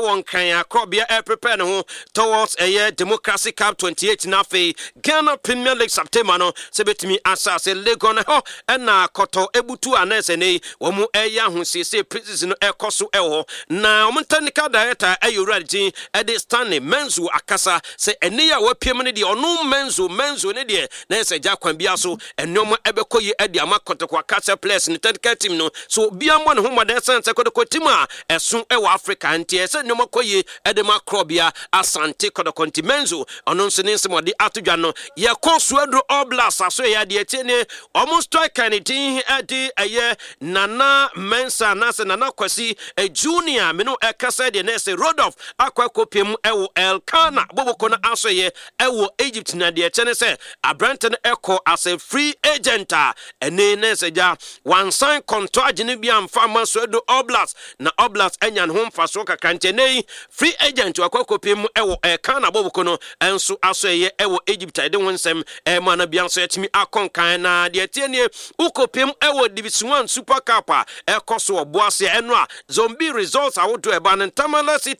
ɛwɔ nkran akrobia prepare no towards a Democracy Cup 28 na fe Ghana Premier League September no se betimi asase Legon ho na koto ebutu anese nei wo mu eya ho sese precision no ekoso ewo na wo technical director ayuradi ede Stanley Menzo akasa se ene ya wapiem ne de ono Menzo ne de na se ja kwan bia so enom ebekoyi ede ama kotokwa kasa players ne technical team no so bia mo ne ho mode sense kodoko team a esun ewo Africa ntie se enom koyi ede makrobia asante kodoko Menzo ono nso ne nsemo de atodwa no ye konsuadro Oblast aso ya de tiene almost striker ne din ede eye Nana Mensa nase Nana Kwasi junior me no ekasa de na se Rodolph akwakopem ewo Elkana boboko na aso ye ewo Egypt na de chene se Abranten Echo as a free agent ene ne se ja one sign contract ne bia mfa mansuadro Oblast na Oblast enyan ho mfaso kakante nei free agent akwakopem ewo Elkana boboko no enso aso ye ewo Egypt ide wonsem ma na bia so yatimi akonkan na de tiene ukopem ewo Division 1 Super Cup ekoso oboase eno a zombie results awodo eba ne Tamale City